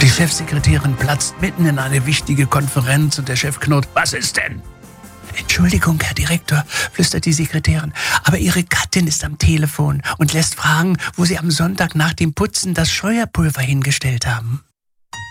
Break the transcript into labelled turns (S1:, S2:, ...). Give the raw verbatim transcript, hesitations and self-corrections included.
S1: Die Chefsekretärin platzt mitten in eine wichtige Konferenz und der Chef knurrt: Was ist denn? Entschuldigung, Herr Direktor, flüstert die Sekretärin, aber Ihre Gattin ist am Telefon und lässt fragen, wo Sie am Sonntag nach dem Putzen das Scheuerpulver hingestellt haben.